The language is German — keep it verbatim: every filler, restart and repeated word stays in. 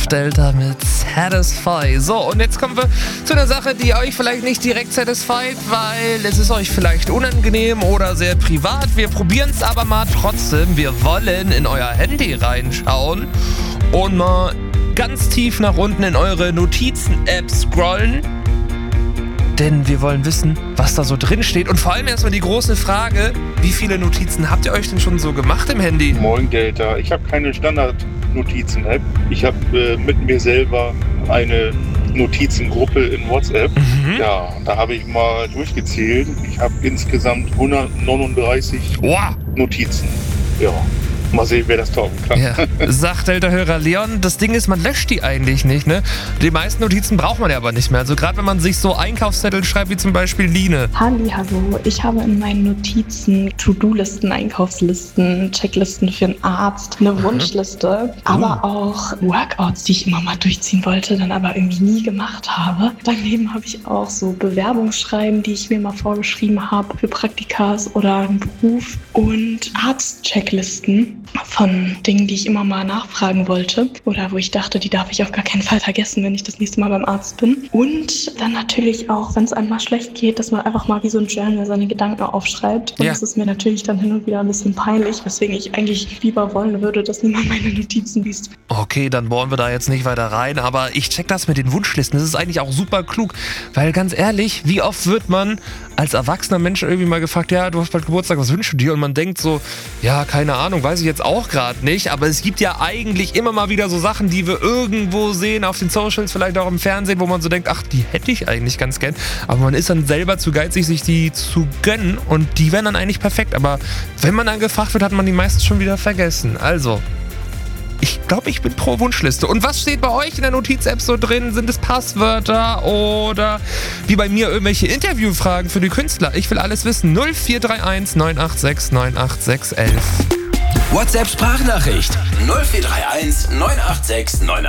Delta mit Satisfy. So, und jetzt kommen wir zu einer Sache, die euch vielleicht nicht direkt satisfied, weil es ist euch vielleicht unangenehm oder sehr privat. Wir probieren es aber mal trotzdem. Wir wollen in euer Handy reinschauen und mal ganz tief nach unten in eure Notizen-App scrollen. Denn wir wollen wissen, was da so drin steht. Und vor allem erstmal die große Frage, wie viele Notizen habt ihr euch denn schon so gemacht im Handy? Moin Delta, ich habe keine Standard-Notizen-App. Ich habe äh, mit mir selber eine Notizengruppe in WhatsApp. Mhm. Ja, da habe ich mal durchgezählt. Ich habe insgesamt hundertneununddreißig Wow. Notizen. Ja. Mal sehen, wer das toppen kann. Ja. Sagt Delta-Hörer Leon, das Ding ist, man löscht die eigentlich nicht, ne? Die meisten Notizen braucht man ja aber nicht mehr. Also gerade wenn man sich so Einkaufszettel schreibt, wie zum Beispiel Line. Hallihallo, ich habe in meinen Notizen To-Do-Listen, Einkaufslisten, Checklisten für einen Arzt, eine Wunschliste, uh. aber auch Workouts, die ich immer mal durchziehen wollte, dann aber irgendwie nie gemacht habe. Daneben habe ich auch so Bewerbungsschreiben, die ich mir mal vorgeschrieben habe für Praktikas oder einen Beruf und Arzt-Checklisten von Dingen, die ich immer mal nachfragen wollte oder wo ich dachte, die darf ich auf gar keinen Fall vergessen, wenn ich das nächste Mal beim Arzt bin. Und dann natürlich auch, wenn es einem mal schlecht geht, dass man einfach mal wie so ein Journal seine Gedanken aufschreibt. Und ja. das ist mir natürlich dann hin und wieder ein bisschen peinlich, weswegen ich eigentlich lieber wollen würde, dass niemand meine Notizen liest. Okay, dann bohren wir da jetzt nicht weiter rein, aber ich check das mit den Wunschlisten. Das ist eigentlich auch super klug, weil ganz ehrlich, wie oft wird man als erwachsener Mensch irgendwie mal gefragt, ja, du hast bald Geburtstag, was wünschst du dir? Und man denkt so, ja, keine Ahnung, weiß ich jetzt auch gerade nicht, aber es gibt ja eigentlich immer mal wieder so Sachen, die wir irgendwo sehen, auf den Socials, vielleicht auch im Fernsehen, wo man so denkt, ach, die hätte ich eigentlich ganz gern, aber man ist dann selber zu geizig, sich die zu gönnen und die wären dann eigentlich perfekt, aber wenn man dann gefragt wird, hat man die meistens schon wieder vergessen. Also, ich glaube, ich bin pro Wunschliste. Und was steht bei euch in der Notiz-App so drin? Sind es Passwörter oder wie bei mir irgendwelche Interviewfragen für die Künstler? Ich will alles wissen. null vier drei eins neun acht sechs neun acht sechs eins. WhatsApp-Sprachnachricht null vier drei eins neun acht sechs neun